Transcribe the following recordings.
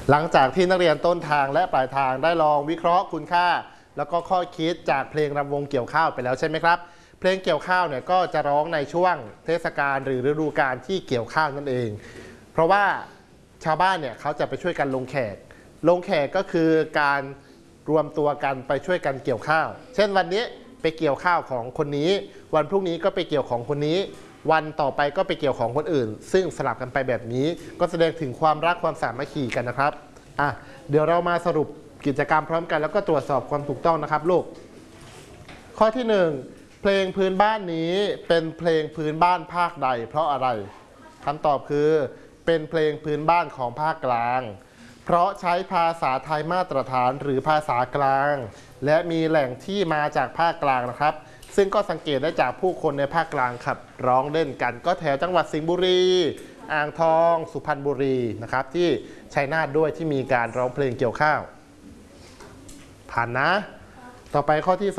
หลังจากที่นักเรียนต้นทางและปลายทางได้ลองวิเคราะห์คุณค่าแล้วก็ข้อคิดจากเพลงรำวงเกี่ยวข้าวไปแล้วใช่ไหมครับเพลงเกี่ยวข้าวเนี่ยก็จะร้องในช่วงเทศกาลหรือฤดูกาลที่เกี่ยวข้าวนั่นเองเพราะว่าชาวบ้านเนี่ยเขาจะไปช่วยกันลงแขกก็คือการรวมตัวกันไปช่วยกันเกี่ยวข้าวเช่นวันนี้ไปเกี่ยวข้าวของคนนี้วันพรุ่งนี้ก็ไปเกี่ยวของคนนี้วันต่อไปก็ไปเกี่ยวของคนอื่นซึ่งสลับกันไปแบบนี้ก็แสดงถึงความรักความสามัคคีกันนะครับเดี๋ยวเรามาสรุปกิจกรรมพร้อมกันแล้วก็ตรวจสอบความถูกต้องนะครับลูกข้อที่1เพลงพื้นบ้านนี้เป็นเพลงพื้นบ้านภาคใดเพราะอะไรคำตอบคือเป็นเพลงพื้นบ้านของภาคกลางเพราะใช้ภาษาไทยมาตรฐานหรือภาษากลางและมีแหล่งที่มาจากภาคกลางนะครับซึ่งก็สังเกตได้จากผู้คนในภาคกลางครับร้องเล่นกันก็แถวจังหวัดสิงห์บุรีอ่างทองสุพรรณบุรีนะครับที่ชัยนาทด้วยที่มีการร้องเพลงเกี่ยวข้าวผ่านนะต่อไปข้อที่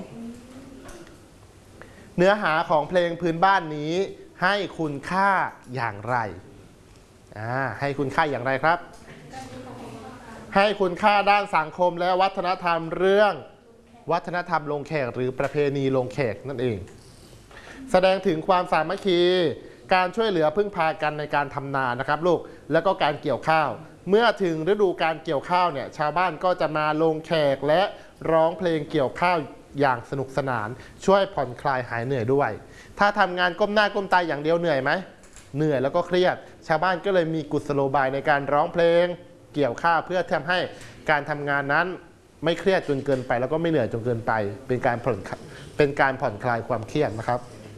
2เนื้อหาของเพลงพื้นบ้านนี้ให้คุณค่าอย่างไรให้คุณค่าอย่างไรครับให้คุณค่าด้านสังคมและวัฒนธรรมเรื่องวัฒนธรรมลงแขกหรือประเพณีลงแขกนั่นเองแสดงถึงความสามัคคีการช่วยเหลือพึ่งพากันในการทำนานะครับลูกแล้วก็การเกี่ยวข้าวเมื่อถึงฤดูการเกี่ยวข้าวเนี่ยชาวบ้านก็จะมาลงแขกและร้องเพลงเกี่ยวข้าวอย่างสนุกสนานช่วยผ่อนคลายหายเหนื่อยด้วยถ้าทำงานก้มหน้าก้มตาอย่างเดียวเหนื่อยไหมเหนื่อยแล้วก็เครียดชาวบ้านก็เลยมีกุศโลบายในการร้องเพลงเกี่ยวข้าวเพื่อทำให้การทำงานนั้นไม่เครียดจนเกินไปแล้วก็ไม่เหนื่อยจนเกินไปเป็นการผ่อนคลายความเครียดนะครับ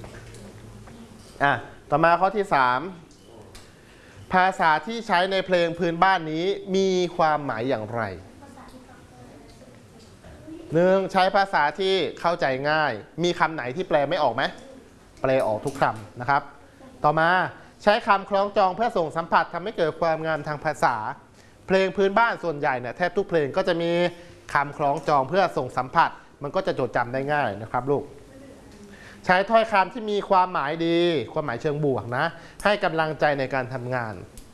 ต่อมาข้อที่3ภาษาที่ใช้ในเพลงพื้นบ้านนี้มีความหมายอย่างไร1ใช้ภาษาที่เข้าใจง่ายมีคำไหนที่แปลไม่ออกไหมแปลออกทุกคำนะครับต่อมาใช้คำคล้องจองเพื่อส่งสัมผัสทำให้เกิดความงามทางภาษาเพลงพื้นบ้านส่วนใหญ่เนี่ยแทบทุกเพลงก็จะมีคำคล้องจองเพื่อส่งสัมผัสมันก็จะจดจำได้ง่ายนะครับลูกใช้ถ้อยคำที่มีความหมายดีความหมายเชิงบวกนะให้กำลังใจในการทำงาน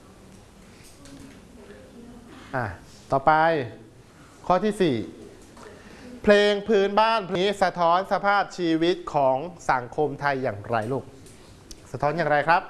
ต่อไปข้อที่4เพลงพื้นบ้านนี้สะท้อนสภาพชีวิตของสังคมไทยอย่างไรลูกสะท้อนอย่างไรครับ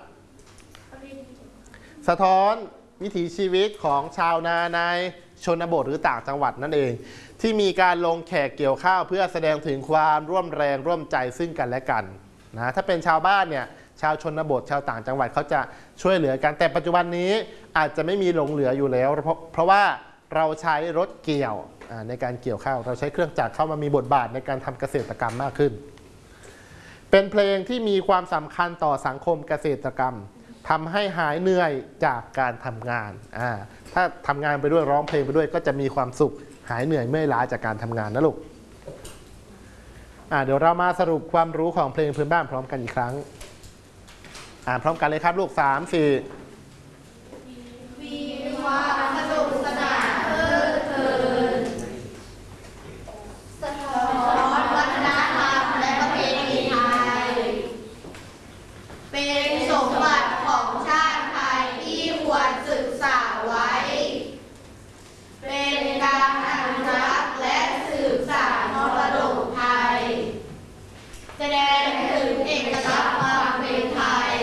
สะท้อนวิถีชีวิตของชาวนาในชนบทหรือต่างจังหวัดนั่นเองที่มีการลงแขกเกี่ยวข้าวเพื่อแสดงถึงความร่วมแรงร่วมใจซึ่งกันและกันนะถ้าเป็นชาวบ้านเนี่ยชาวชนบทชาวต่างจังหวัดเขาจะช่วยเหลือกันแต่ปัจจุบันนี้อาจจะไม่มีหลงเหลืออยู่แล้วเพราะว่าเราใช้รถเกี่ยวในการเกี่ยวข้าวเราใช้เครื่องจักรเข้ามามีบทบาทในการทำเกษตรกรรมมากขึ้นเป็นเพลงที่มีความสำคัญต่อสังคมเกษตรกรรมทำให้หายเหนื่อยจากการทำงานถ้าทำงานไปด้วยร้องเพลงไปด้วยก็จะมีความสุขหายเหนื่อยเมื่อยล้าจากการทำงานนะลูกเดี๋ยวเรามาสรุปความรู้ของเพลงพื้นบ้านพร้อมกันอีกครั้งพร้อมกันเลยครับลูก3 4มีความสนุกสนานเพลิดเพลินสะท้อนวัฒนธรรมและประเพณีไทยเป็นสมบัติของชาติไทยที่ควรศึกษาไว้เป็นการอนุรักษ์และสืบสานมรดกไทยแสดงถึงเอกลักษณ์ความเป็นไทย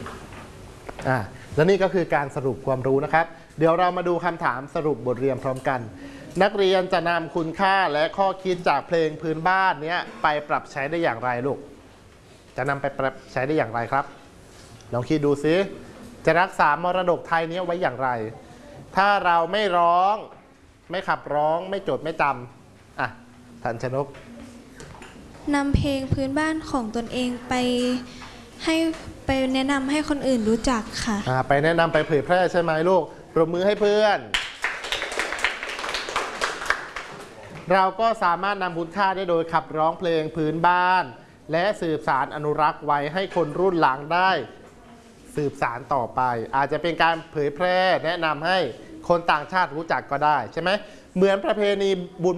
และนี่ก็คือการสรุปความรู้นะครับเดี๋ยวเรามาดูคำถามสรุปบทเรียนพร้อมกันนักเรียนจะนำคุณค่าและข้อคิดจากเพลงพื้นบ้านนี้ไปปรับใช้ได้อย่างไรลูกจะนำไปปรับใช้ได้อย่างไรครับลองคิดดูซิจะรักษามรดกไทยนี้ไว้อย่างไรถ้าเราไม่ร้องไม่ขับร้องไม่จดไม่จำทันชนกนำเพลงพื้นบ้านของตนเองไปแนะนำให้คนอื่นรู้จักค่ะไปแนะนำไปเผยแพร่ใช่ไหมลูกปรบมือให้เพื่อนเราก็สามารถนำคุณค่าได้โดยขับร้องเพลงพื้นบ้านและสืบสานอนุรักษ์ไว้ให้คนรุ่นหลังได้สืบสานต่อไปอาจจะเป็นการเผยแพร่แนะนำให้คนต่างชาติรู้จักก็ได้ใช่ไหมเหมือนประเพณีบุญ